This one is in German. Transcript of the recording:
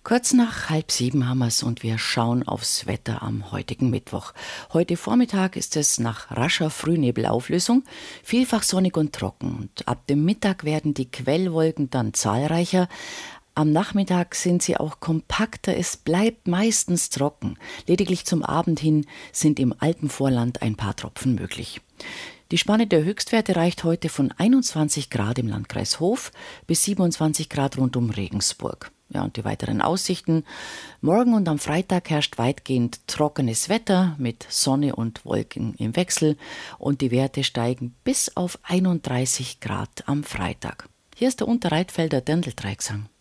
Kurz nach 6:30 haben wir's und wir schauen aufs Wetter am heutigen Mittwoch. Heute Vormittag ist es nach rascher Frühnebelauflösung vielfach sonnig und trocken. Und ab dem Mittag werden die Quellwolken dann zahlreicher. Am Nachmittag sind sie auch kompakter, es bleibt meistens trocken. Lediglich zum Abend hin sind im Alpenvorland ein paar Tropfen möglich. Die Spanne der Höchstwerte reicht heute von 21 Grad im Landkreis Hof bis 27 Grad rund um Regensburg. Ja, und die weiteren Aussichten. Morgen und am Freitag herrscht weitgehend trockenes Wetter mit Sonne und Wolken im Wechsel und die Werte steigen bis auf 31 Grad am Freitag. Hier ist der Unterreitfelder Dirndl-Dreiecksang.